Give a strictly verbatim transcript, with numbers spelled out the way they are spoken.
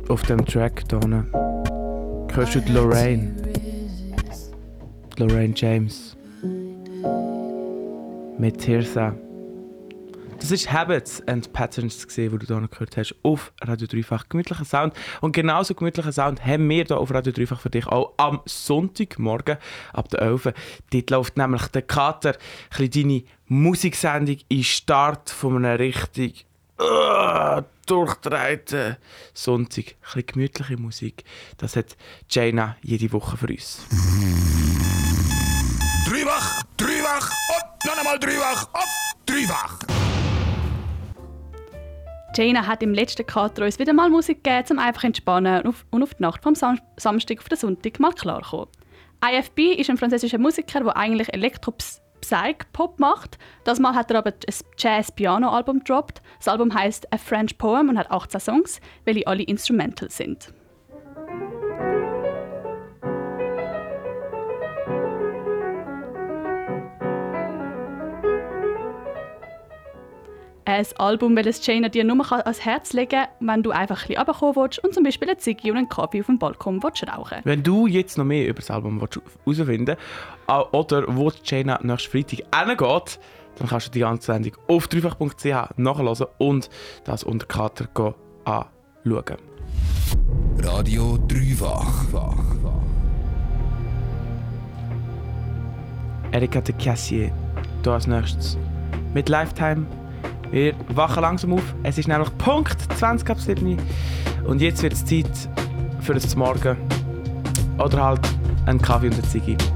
auf dem Track hier hörst du die Lorraine. Lorraine James. Mit Tirsa. Das ist Habits and Patterns, die du hier gehört hast, auf Radio Dreifach. Gemütlicher Sound. Und genauso gemütlicher Sound haben wir hier auf Radio Dreifach für dich auch am Sonntagmorgen ab der elf Uhr. Dort läuft nämlich der Kater, ein bisschen deine Musiksendung in Start von einer richtig uh, durchdrehten Sonntag. Ein bisschen gemütliche Musik. Das hat Jaina jede Woche für uns. Dreifach, Dreifach und noch einmal Dreifach auf Dreifach. Jaina hat im letzten Kater uns wieder mal Musik gegeben, um einfach entspannen und auf, und auf die Nacht vom Sam- Samstag auf den Sonntag mal klarkommen. I F B ist ein französischer Musiker, der eigentlich Elektro-Psych-Pop macht. Das Mal hat er aber ein Jazz-Piano-Album gedroppt. Das Album heisst A French Poem und hat achtzehn Songs, welche alle instrumental sind. Ein Album, welches Jaina dir nur ans Herz legen kann, wenn du einfach ein bisschen runterkommen willst und zum Beispiel eine Ziggy und einen Kaffee auf dem Balkon willst rauchen. Wenn du jetzt noch mehr über das Album herausfinden willst oder wo Jaina nächsten Freitag hingeht, dann kannst du die ganze Sendung auf dreifach punkt c h nachhören und das unter Kater anschauen. Radio Dreifach. Erika de Cassier, hier als nächstes mit Lifetime. Wir wachen langsam auf. Es ist nämlich Punkt zwanzig ab sieben. Und jetzt wird es Zeit für das Morgen. Oder halt einen Kaffee und eine Ziggy.